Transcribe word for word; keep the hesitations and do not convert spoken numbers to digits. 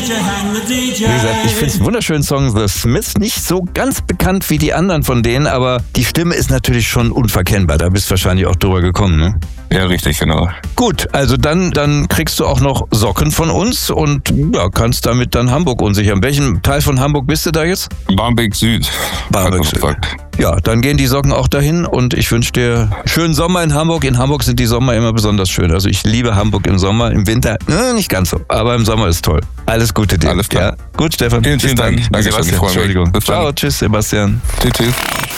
Wie gesagt, ich finde es einen wunderschönen Song, The Smiths. Nicht so ganz bekannt wie die anderen von denen, aber die Stimme ist natürlich schon unverkennbar. Da bist du wahrscheinlich auch drüber gekommen, ne? Ja, richtig, genau. Gut, also dann, dann kriegst du auch noch Socken von uns und ja, kannst damit dann Hamburg unsichern. In welchem Teil von Hamburg bist du da jetzt? Barmbek Süd. Barmbek Süd. Ja, dann gehen die Socken auch dahin und ich wünsche dir schönen Sommer in Hamburg. In Hamburg sind die Sommer immer besonders schön. Also ich liebe Hamburg im Sommer, im Winter äh, nicht ganz so, aber im Sommer ist toll. Alles Gute dir. Alles klar. Ja, gut, Stefan. Vielen, vielen Dank. Danke, Sebastian, Entschuldigung. Bis dann. Ciao, tschüss, Sebastian. Tschüss, tschüss.